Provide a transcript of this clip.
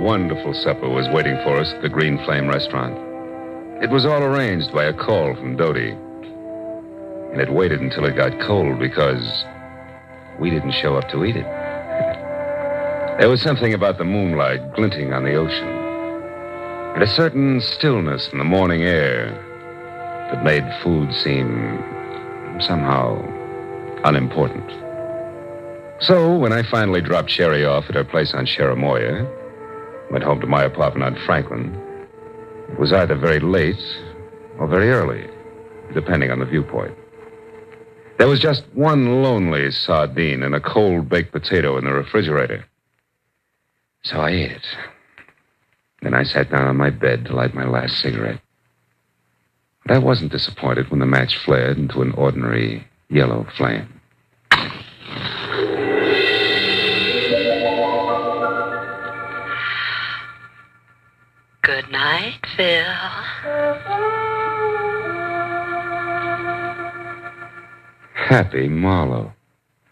wonderful supper was waiting for us at the Green Flame restaurant. It was all arranged by a call from Dodie. And it waited until it got cold because we didn't show up to eat it. There was something about the moonlight glinting on the ocean and a certain stillness in the morning air that made food seem somehow unimportant. So, when I finally dropped Sherry off at her place on Cherimoya, went home to my apartment on Franklin, it was either very late or very early, depending on the viewpoint. There was just one lonely sardine and a cold baked potato in the refrigerator. So I ate it. Then I sat down on my bed to light my last cigarette. But I wasn't disappointed when the match flared into an ordinary yellow flame. Good night, Phil. Happy Marlowe.